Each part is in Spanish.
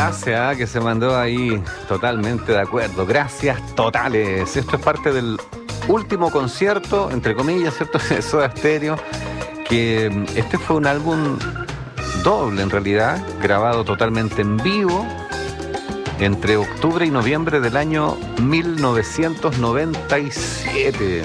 Gracias, que se mandó ahí totalmente de acuerdo. Gracias totales. Esto es parte del último concierto, entre comillas, ¿cierto? De Soda Stereo, que este fue un álbum doble en realidad, grabado totalmente en vivo entre octubre y noviembre del año 1997.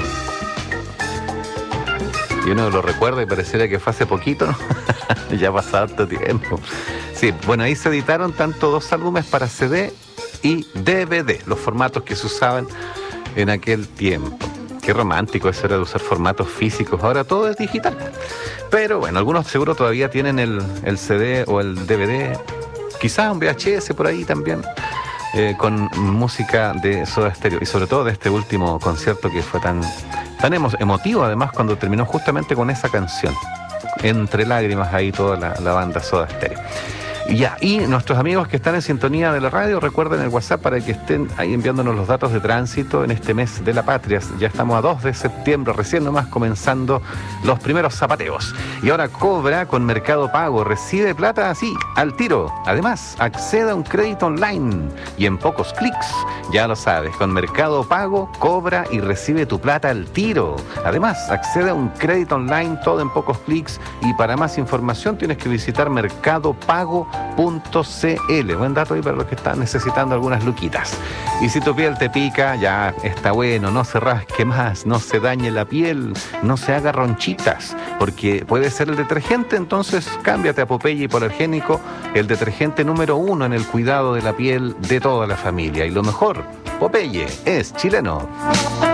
Y uno lo recuerda y pareciera que fue hace poquito, ¿no? Ya ha pasado harto tiempo. Sí, bueno, ahí se editaron tanto dos álbumes para CD y DVD, los formatos que se usaban en aquel tiempo. Qué romántico eso era de usar formatos físicos, ahora todo es digital. Pero bueno, algunos seguro todavía tienen el CD o el DVD, quizás un VHS por ahí también, con música de Soda Stereo y sobre todo de este último concierto que fue tan emotivo, además, cuando terminó justamente con esa canción. Entre lágrimas ahí toda la banda Soda Stereo. Y nuestros amigos que están en sintonía de la radio, recuerden el WhatsApp para que estén ahí enviándonos los datos de tránsito en este mes de la patria. Ya estamos a 2 de septiembre, recién nomás comenzando los primeros zapateos. Y ahora Cobra con Mercado Pago, recibe plata así, al tiro. Además, accede a un crédito online y en pocos clics. Ya lo sabes, con Mercado Pago, cobra y recibe tu plata al tiro. Además, accede a un crédito online, todo en pocos clics. Y para más información tienes que visitar mercadopago.cl. Buen dato ahí para los que están necesitando algunas luquitas. Y si tu piel te pica, ya está bueno, no se rasque más, no se dañe la piel, no se haga ronchitas, porque puede ser el detergente. Entonces cámbiate a Popeye Hipoalergénico, el detergente número 1 en el cuidado de la piel de toda la familia. Y lo mejor, Popeye es chileno.